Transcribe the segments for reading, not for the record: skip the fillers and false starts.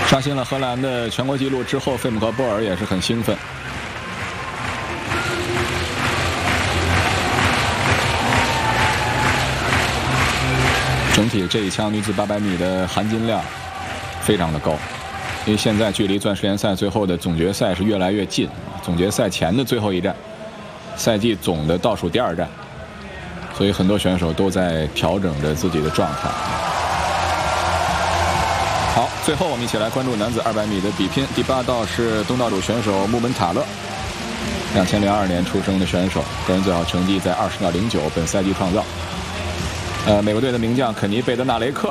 刷新了荷兰的全国纪录之后，费姆和波尔也是很兴奋。整体这一枪女子800米的含金量非常的高，因为现在距离钻石联赛最后的总决赛是越来越近，总决赛前的最后一站，赛季总的倒数第2站，所以很多选手都在调整着自己的状态。好，最后我们一起来关注男子200米的比拼。第8道是东道主选手穆门塔勒，2002年出生的选手，个人最好成绩在20秒09，本赛季创造。美国队的名将肯尼·贝德纳雷克，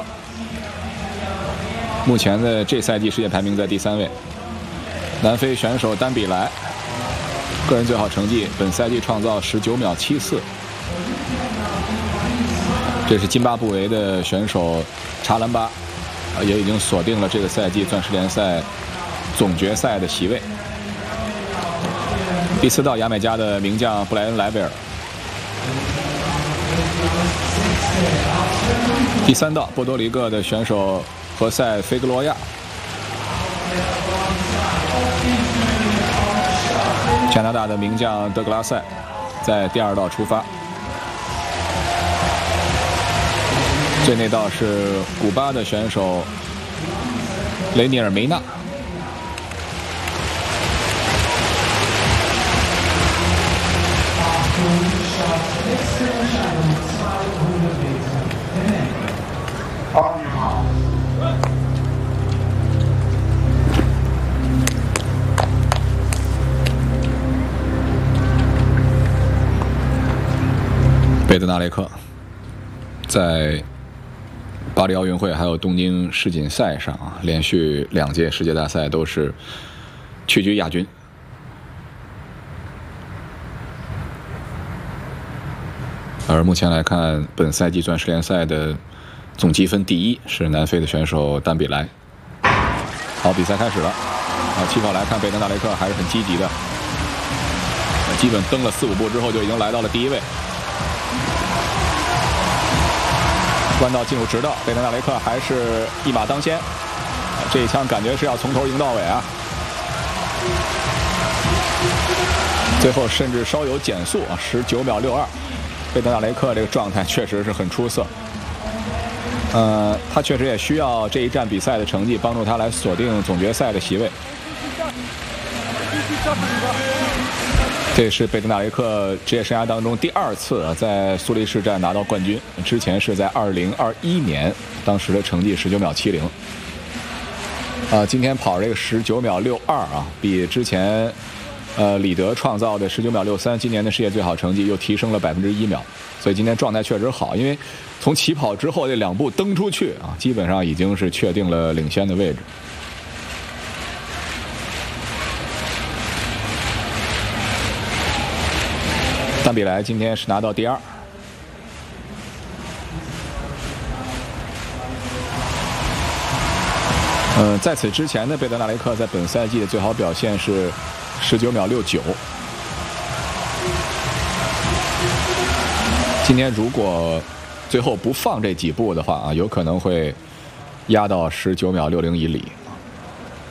目前的这赛季世界排名在第3位。南非选手丹比莱，个人最好成绩本赛季创造19秒74。这是津巴布韦的选手查兰巴，也已经锁定了这个赛季钻石联赛总决赛的席位。第4道牙买加的名将布莱恩·莱维尔。第3道波多黎各的选手何塞·菲格罗亚。加拿大的名将德格拉塞在第2道出发。最内道是古巴的选手雷尼尔·梅纳。贝德纳雷克在巴黎奥运会还有东京世锦赛上连续2届世界大赛都是屈居亚军。而目前来看，本赛季钻石联赛的总积分第1是南非的选手丹比莱。好，比赛开始了。起跑来看，贝德纳雷克还是很积极的，基本蹬了4-5步之后就已经来到了第1位。弯道进入直道，贝德纳雷克还是一马当先，这一枪感觉是要从头赢到尾啊！最后甚至稍有减速，19秒62。贝德纳雷克这个状态确实是很出色。他确实也需要这一站比赛的成绩帮助他来锁定总决赛的席位。这是贝德纳雷克职业生涯当中第2次在苏黎世站拿到冠军，之前是在2021年，当时的成绩19秒70。今天跑这个19秒62比之前李德创造的19秒63，今年的世界最好成绩又提升了1秒，所以今天状态确实好，因为从起跑之后这2步蹬出去基本上已经是确定了领先的位置。丹比莱今天是拿到第2。在此之前的贝德纳雷克在本赛季的最好表现是19秒69。今天如果最后不放这几步的话有可能会压到19秒60以里。